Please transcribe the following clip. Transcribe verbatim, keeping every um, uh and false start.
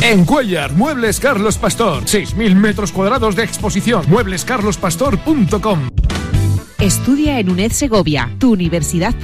En Cuéllar, Muebles Carlos Pastor. seis mil metros cuadrados de exposición. muebles carlos pastor punto com. Estudia en UNED Segovia, tu universidad